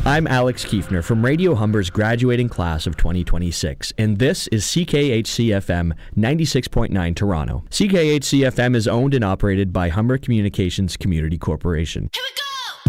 I'm Alex Kiefner from Radio Humber's graduating class of 2026, and this is CKHC-FM 96.9 Toronto. CKHC-FM is owned and operated by Humber Communications Community Corporation. Here we go!